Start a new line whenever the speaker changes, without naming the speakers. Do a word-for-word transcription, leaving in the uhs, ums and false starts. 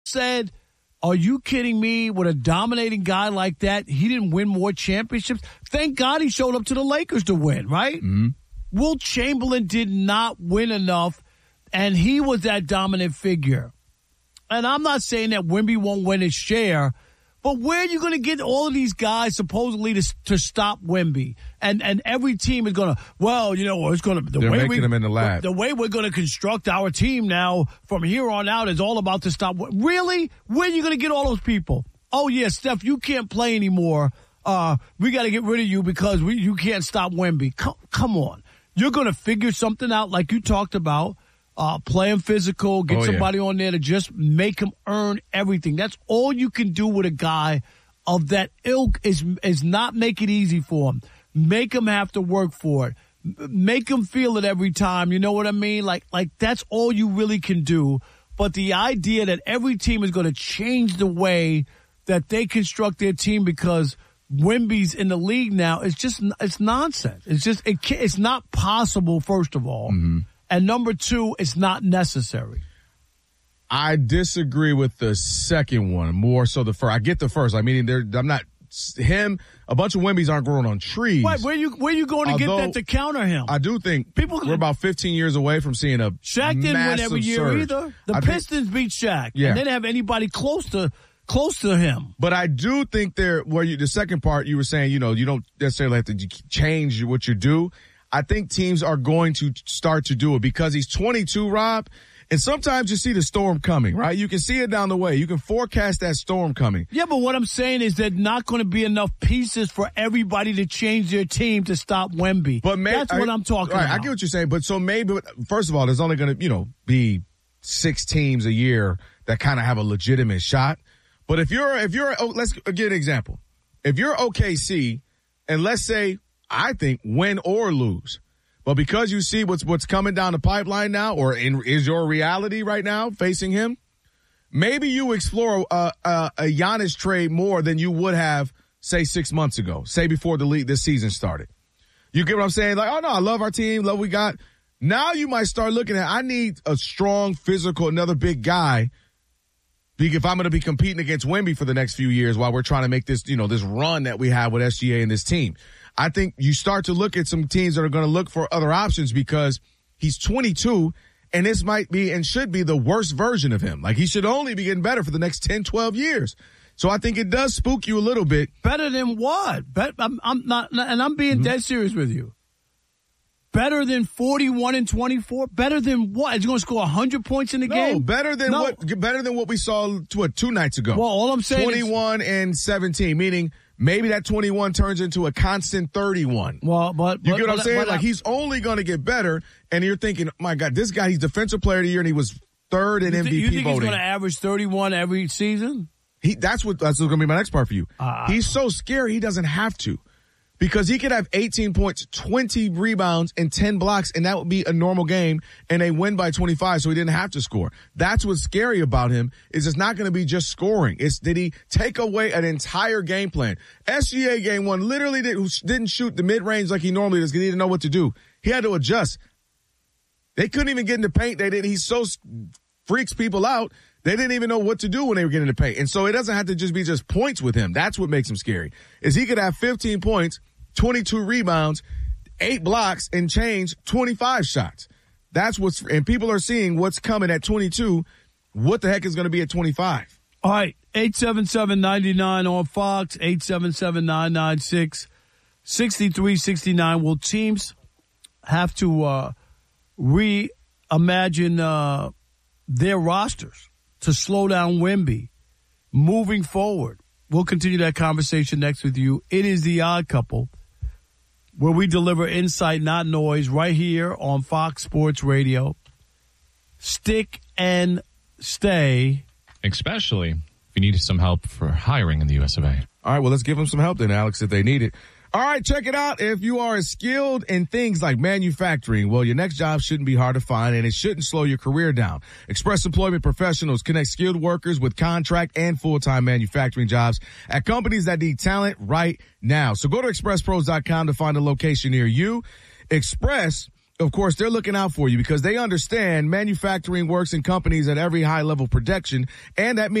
said, are you kidding me? With a dominating guy like that, he didn't win more championships. Thank God he showed up to the Lakers to win, right?
Mm-hmm.
Wilt Chamberlain did not win enough, and he was that dominant figure. And I'm not saying that Wemby won't win his share, but where are you going to get all of these guys supposedly to to stop Wemby? And and every team is going to, well, you know, it's going to the
They're
way
making
we,
them in the lab.
The way we're going to construct our team now from here on out is all about to stop. Really? Where are you going to get all those people? Oh yeah, Steph, you can't play anymore. Uh, we got to get rid of you because we you can't stop Wemby. Come, come on, you're going to figure something out like you talked about. Uh, play him physical, get
oh,
somebody
yeah.
on there to just make him earn everything. That's all you can do with a guy of that ilk is is not make it easy for him. Make him have to work for it. Make him feel it every time. You know what I mean? Like, like that's all you really can do. But the idea that every team is going to change the way that they construct their team because Wemby's in the league now is just it's nonsense. It's just it can't, it's not possible. First of all.
Mm-hmm.
And number two, it's not necessary.
I disagree with the second one more so the first. I get the first. I mean, they're, I'm not him. A bunch of Wembys aren't growing on trees.
Wait, where you where you going to
Although,
get that to counter him?
I do think
People,
we're about fifteen years away from seeing a
Shaq didn't win every year
surge.
either. The
I
Pistons
think,
beat Shaq,
yeah.
and they didn't have anybody close to close to him.
But I do think there. Where you the second part you were saying, you know, you don't necessarily have to change what you do. I think teams are going to start to do it because he's twenty-two, Rob, and sometimes you see the storm coming, right? You can see it down the way. You can forecast that storm coming.
Yeah, but what I'm saying is there's not going to be enough pieces for everybody to change their team to stop Wemby.
But may,
That's what
I,
I'm talking
right,
about.
I get what you're saying, but so maybe, first of all, there's only going to, you know, be six teams a year that kind of have a legitimate shot. But if you're, if you're, oh, let's get an example. If you're O K C, and let's say, I think win or lose. But because you see what's what's coming down the pipeline now, or in, is your reality right now facing him, maybe you explore a, a, a Giannis trade more than you would have, say, six months ago, say before the league this season started. You get what I'm saying? Like, oh, no, I love our team, love what we got. Now you might start looking at, I need a strong, physical, another big guy if I'm going to be competing against Wemby for the next few years while we're trying to make this, you know, this run that we have with S G A and this team. I think you start to look at some teams that are going to look for other options because he's twenty-two and this might be and should be the worst version of him. Like he should only be getting better for the next ten, twelve years. So I think it does spook you a little bit.
Better than what? Bet, I'm, I'm not, and I'm being mm-hmm. dead serious with you. Better than forty-one and twenty-four? Better than what? Is he going to score one hundred points in the
no,
game?
No, better than
no.
what better than what we saw what, two nights ago.
Well, all I'm saying
twenty-one
is,
and seventeen, meaning maybe that twenty-one turns into a constant thirty-one.
Well, but
you
but,
get what
but,
I'm saying?
but,
like he's only going to get better, and you're thinking, my God, this guy, he's defensive player of the year, and he was third in M V P
you think
voting.
He's going to average thirty-one every season?
He that's what that's going to be my next part for you.
Uh,
he's so scary he doesn't have to. Because he could have eighteen points, twenty rebounds, and ten blocks, and that would be a normal game, and they win by twenty-five, so he didn't have to score. That's what's scary about him, is it's not going to be just scoring. It's did he take away an entire game plan? S G A game one literally did, didn't shoot the mid-range like he normally does because he didn't know what to do. He had to adjust. They couldn't even get in the paint. They did. He so freaks people out. They didn't even know what to do when they were getting in the paint. And so it doesn't have to just be just points with him. That's what makes him scary, is he could have fifteen points, twenty-two rebounds, eight blocks, and change twenty-five shots. That's what's, and people are seeing what's coming at twenty-two. What the heck is going to be at twenty-five?
All right. eight seven seven, nine nine on Fox, eight seven seven, nine nine six, six three six nine. Will teams have to uh, reimagine uh, their rosters to slow down Wemby moving forward? We'll continue that conversation next with you. It is The Odd Couple, where we deliver insight, not noise, right here on Fox Sports Radio. Stick and stay.
Especially if you need some help for hiring in the U S of A.
All right, well, let's give them some help then, Alex, if they need it. All right, check it out. If you are skilled in things like manufacturing, well, your next job shouldn't be hard to find, and it shouldn't slow your career down. Express Employment Professionals connect skilled workers with contract and full-time manufacturing jobs at companies that need talent right now. So go to express pros dot com to find a location near you. Express of course, they're looking out for you because they understand manufacturing works in companies at every high level of production, and that means